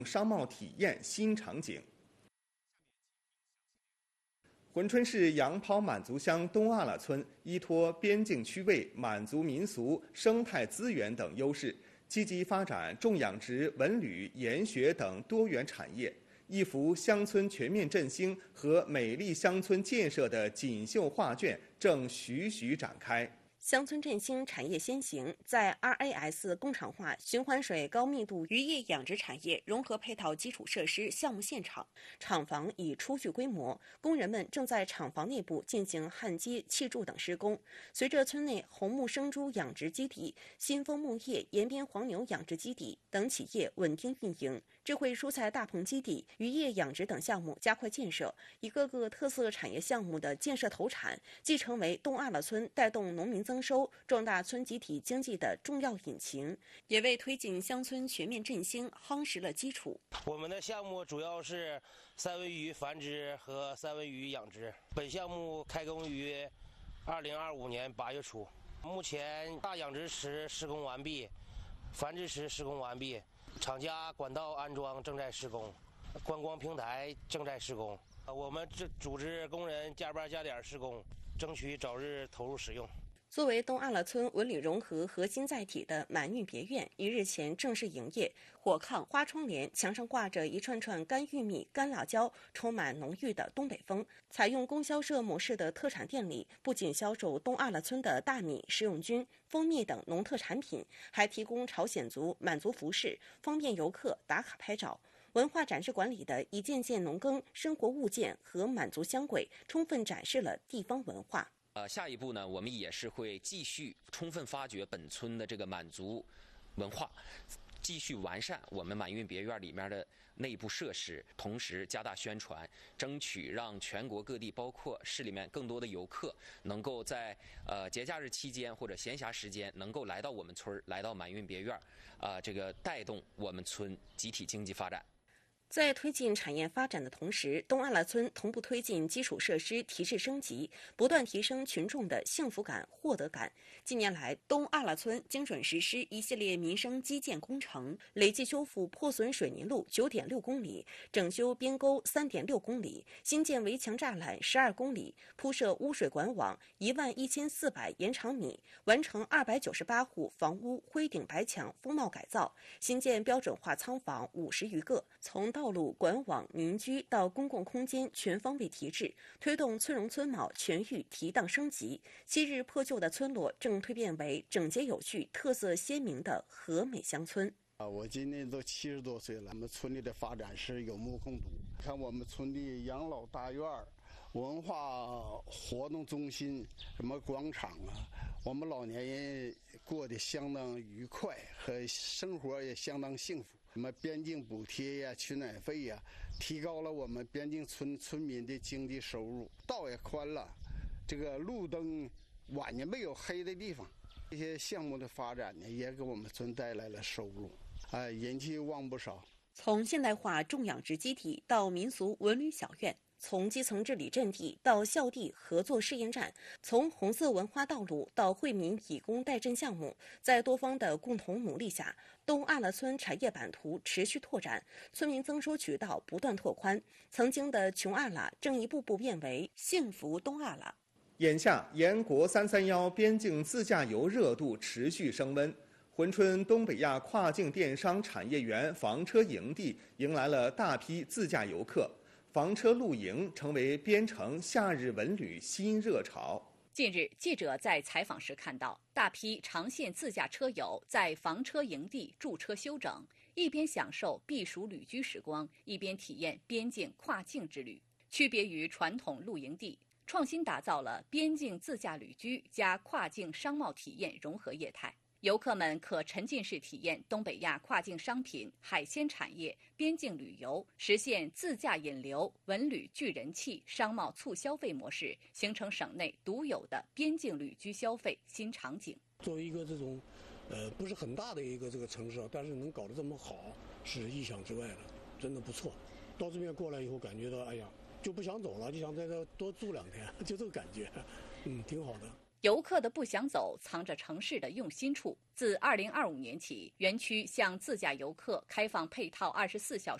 商贸体验新场景。珲春市杨抛满族乡东阿拉村依托边境区位、满族民俗、生态资源等优势，积极发展重养殖、文旅、研学等多元产业，一幅乡村全面振兴和美丽乡村建设的锦绣画卷正徐徐展开。 乡村振兴产业先行，在 RAS 工厂化循环水高密度渔业养殖产业融合配套基础设施项目现场，厂房已初具规模，工人们正在厂房内部进行焊接、砌筑等施工。随着村内红木生猪养殖基地、新丰牧业延边黄牛养殖基地等企业稳定运营，智慧蔬菜大棚基地、渔业养殖等项目加快建设，一个个特色产业项目的建设投产，既成为东阿拉村带动农民增收、壮大村集体经济的重要引擎，也为推进乡村全面振兴夯实了基础。 我们的项目主要是三文鱼繁殖和三文鱼养殖。本项目开工于2025年8月初，目前大养殖池施工完毕，繁殖池施工完毕，厂家管道安装正在施工，观光平台正在施工。我们组织工人加班加点施工，争取早日投入使用。 作为东阿拉村文旅融合核心载体的满运别院，1日前正式营业。火炕、花窗帘，墙上挂着一串串干玉米、干辣椒，充满浓郁的东北风。采用供销社模式的特产店里，不仅销售东阿拉村的大米、食用菌、蜂蜜等农特产品，还提供朝鲜族、满族服饰，方便游客打卡拍照。文化展示馆里的一件件农耕生活物件和满族香轨，充分展示了地方文化。 下一步呢，我们也是会继续充分发掘本村的这个满族文化，继续完善我们满运别院里面的内部设施，同时加大宣传，争取让全国各地，包括市里面更多的游客，能够在节假日期间或者闲暇时间，能够来到我们村，来到满运别院，这个带动我们村集体经济发展。 在推进产业发展的同时，东阿拉村同步推进基础设施提质升级，不断提升群众的幸福感、获得感。近年来，东阿拉村精准实施一系列民生基建工程，累计修复破损水泥路9.6公里，整修边沟3.6公里，新建围墙栅栏12公里，铺设污水管网11400延长米，完成298户房屋灰顶白墙风貌改造，新建标准化仓房50余个，从道路、管网、民居到公共空间全方位提质，推动村容村貌全域提档升级。昔日破旧的村落正蜕变为整洁有序、特色鲜明的和美乡村。 我今年都70多岁了，我们村里的发展是有目共睹。看我们村的养老大院、文化活动中心、什么广场啊，我们老年人过得相当愉快，和生活也相当幸福。什么边境补贴呀、取暖费呀，提高了我们边境村民的经济收入。道也宽了，这个路灯晚年没有黑的地方。这些项目的发展呢，也给我们村带来了收入，人气旺不少。 从现代化重养殖基地到民俗文旅小院，从基层治理阵地到校地合作试验站，从红色文化道路到惠民以工代赈项目，在多方的共同努力下，东阿拉村产业版图持续拓展，村民增收渠道不断拓宽，曾经的穷阿拉正一步步变为幸福东阿拉。 眼下，沿国331边境自驾游热度持续升温。珲春东北亚跨境电商产业园房车营地迎来了大批自驾游客，房车露营成为边城夏日文旅新热潮。 近日，记者在采访时看到，大批长线自驾车友在房车营地驻车休整，一边享受避暑旅居时光，一边体验边境跨境之旅。区别于传统露营地，创新打造了边境自驾旅居加跨境商贸体验融合业态。游客们可沉浸式体验东北亚跨境商品、海鲜产业、边境旅游，实现自驾引流、文旅聚人气、商贸促消费模式，形成省内独有的边境旅居消费新场景。 作为一个这种，不是很大的一个这个城市，但是能搞得这么好，是意想之外的，真的不错。到这边过来以后，感觉到哎呀，就不想走了，就想在这多住2天，就这个感觉，挺好的。 游客的不想走，藏着城市的用心处。自2025年起，园区向自驾游客开放配套24小时